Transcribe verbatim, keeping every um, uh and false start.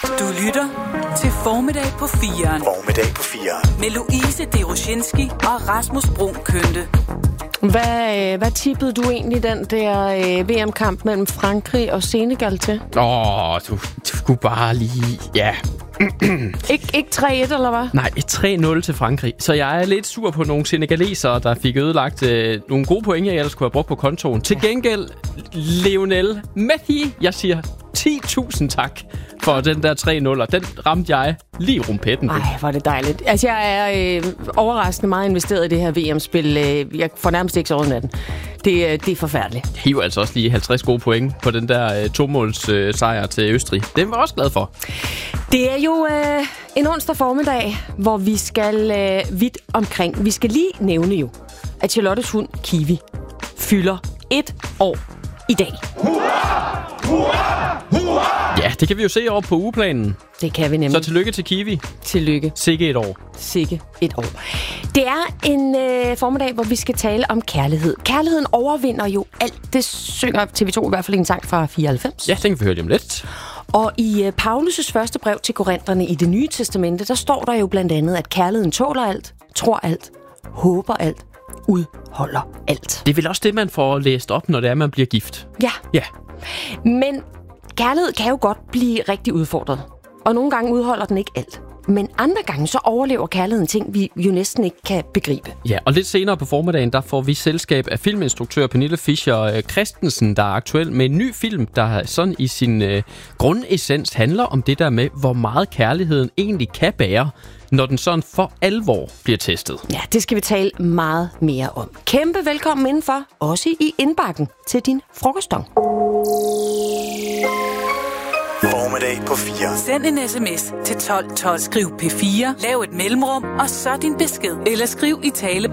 Du lytter til Formiddag på firen. Formiddag på firen. Med Louise Deroshinski og Rasmus Bruun Kønte. Hvad, hvad tippede du egentlig den der øh, V M-kamp mellem Frankrig og Senegal til? Åh, oh, du, du skulle bare lige... Ja. Ik- ikke tre et, eller hvad? Nej, tre nul til Frankrig. Så jeg er lidt sur på nogle senegalesere, der fik ødelagt øh, nogle gode point, jeg ellers kunne have brugt på kontoen. Til gengæld, Lionel Messi, jeg siger ti tusind tak for den der tre nul, og den ramte jeg lige i rumpetten. Ej, hvor er det dejligt. Altså, jeg er øh, overraskende meget investeret i det her V M-spil. Jeg får nærmest ikke sovet natten. Det, øh, det er forfærdeligt. Jeg hiver altså også lige halvtreds gode point på den der øh, to-måls øh, sejr til Østrig. Den var jeg også glad for. Det er jo øh, en onsdag formiddag, hvor vi skal øh, vidt omkring. Vi skal lige nævne jo, at Charlottes hund Kiwi fylder et år i dag. Hurra! Hurra! Hurra! Ja, det kan vi jo se over på ugeplanen. Det kan vi nemlig. Så tillykke til Kiwi. Tillykke. Sikke et år. Sikke et år. Det er en øh, formiddag, hvor vi skal tale om kærlighed. Kærligheden overvinder jo alt. Det synger T V to i hvert fald en sang fra fireoghalvfems. Ja, den kan vi høre lige om lidt. Og i uh, Paulus' første brev til korinterne i Det Nye Testamente, der står der jo blandt andet, at kærligheden tåler alt, tror alt, håber alt, udholder alt. Det er vel også det, man får læst op, når det er, man bliver gift. Ja. Ja. Men kærlighed kan jo godt blive rigtig udfordret. Og nogle gange udholder den ikke alt. Men andre gange så overlever kærligheden ting, vi jo næsten ikke kan begribe. Ja, og lidt senere på formiddagen, der får vi selskab af filminstruktør Pernille Fischer Christensen, der er aktuel med en ny film, der sådan i sin øh, grundessens handler om det der med, hvor meget kærligheden egentlig kan bære, når den sådan for alvor bliver testet. Ja, det skal vi tale meget mere om. Kæmpe velkommen indenfor, også i indbakken til din frokoststong. Formiddag på firen. Send en sms til tolv tolv. Skriv P fire, lav et mellemrum, og så din besked. Eller skriv i tale